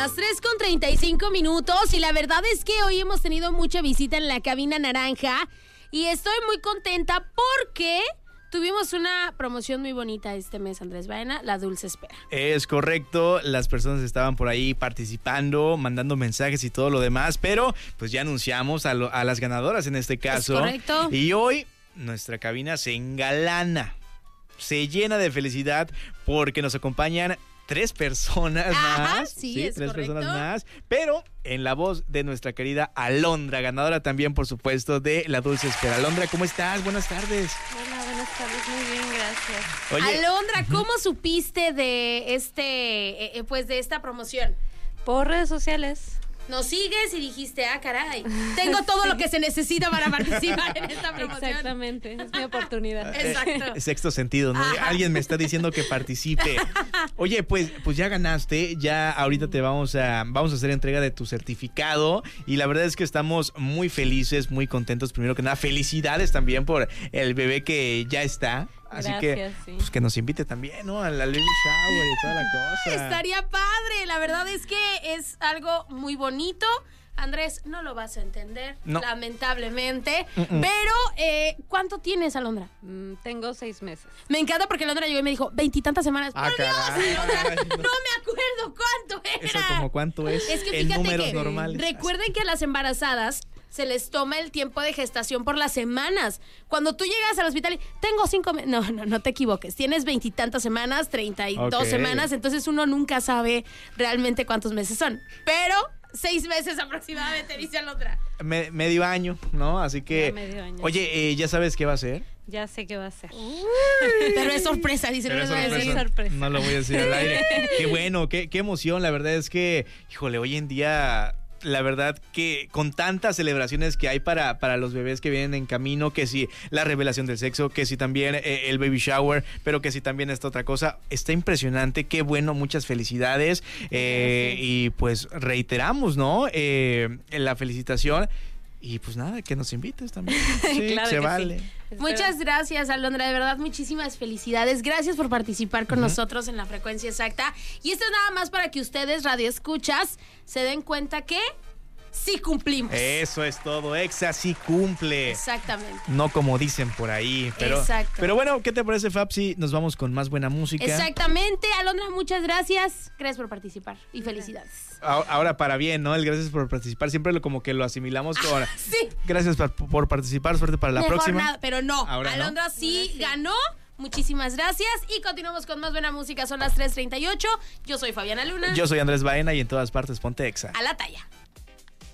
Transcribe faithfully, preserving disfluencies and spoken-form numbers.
las tres con treinta y cinco minutos y la verdad es que hoy hemos tenido mucha visita en la cabina naranja y estoy muy contenta porque tuvimos una promoción muy bonita este mes, Andrés Baena, La Dulce Espera. Es correcto, las personas estaban por ahí participando, mandando mensajes y todo lo demás, pero pues ya anunciamos a, lo, a las ganadoras en este caso. Es correcto. Y hoy nuestra cabina se engalana, se llena de felicidad porque nos acompañan tres personas Ajá, más. sí, sí es tres correcto. personas más, pero en la voz de nuestra querida Alondra, ganadora también, por supuesto, de La Dulce Espera. Alondra, ¿cómo estás? Buenas tardes. Hola, buenas tardes, muy bien, gracias. Oye, Alondra, ¿cómo supiste de este, eh, pues de esta promoción? Por redes sociales. Nos sigues y dijiste, ah, caray, tengo todo lo que se necesita para participar en esta promoción. Exactamente, es mi oportunidad. Exacto. Eh, sexto sentido, ¿no? Ajá. Alguien me está diciendo que participe. Oye, pues, pues ya ganaste, ya ahorita te vamos a, vamos a hacer entrega de tu certificado y la verdad es que estamos muy felices, muy contentos. Primero que nada, felicidades también por el bebé que ya está. Así Gracias, que, sí. pues que nos invite también, ¿no? Al baby shower y toda la cosa. Estaría padre, la verdad es que es algo muy bonito. Andrés, no lo vas a entender, No. lamentablemente. Mm-mm. Pero, eh, ¿cuánto tienes, Alondra? Mm, tengo seis meses. Me encanta porque Alondra llegó y me dijo, veintitantas semanas. Ah, ¡Por Dios, caray, Alondra! no. No me acuerdo cuánto era. ¿Eso como cuánto es? Es que en fíjate números que normales. recuerden que a las embarazadas se les toma el tiempo de gestación por las semanas. Cuando tú llegas al hospital y tengo cinco meses. No, no, no te equivoques. Tienes veintitantas semanas, treinta y dos Ok. semanas, entonces uno nunca sabe realmente cuántos meses son. Pero seis meses aproximadamente, dice Alondra. Me- medio año, ¿no? Así que, Ya medio año. oye, eh, ¿ya sabes qué va a ser? Ya sé qué va a ser. Pero es sorpresa, dice. Pero No es les voy a sorpresa. decir. sorpresa. No lo voy a decir al aire. Qué bueno, qué, qué emoción. La verdad es que, híjole, hoy en día, la verdad que con tantas celebraciones que hay para, para los bebés que vienen en camino, que si la revelación del sexo, que si también eh, el baby shower, pero que si también esta otra cosa, está impresionante. Qué bueno, muchas felicidades. Eh, Gracias. y pues reiteramos, ¿no? Eh, la felicitación. Y pues nada, que nos invites también. Sí, Claro se que sí. vale. Espero- Muchas gracias, Alondra, de verdad, muchísimas felicidades. Gracias por participar con nosotros en la frecuencia exacta. Y esto es nada más para que ustedes, radioescuchas, se den cuenta que sí cumplimos. Eso es todo, Exa sí cumple. Exactamente. No como dicen por ahí, pero, Exacto. pero bueno, ¿qué te parece, Fab, si nos vamos con más buena música? Exactamente, Alondra, muchas gracias. Gracias por participar y felicidades. A- Ahora para bien, ¿no? El gracias por participar, siempre lo, como que lo asimilamos con ahora. Sí. Gracias pa- por participar, suerte para la Mejor próxima. nada, pero no. Ahora no. Alondra sí Gracias. ganó. Muchísimas gracias y continuamos con más buena música. Son las tres treinta y ocho. Yo soy Fabiana Luna. Yo soy Andrés Baena y en todas partes ponte Exa. A la talla.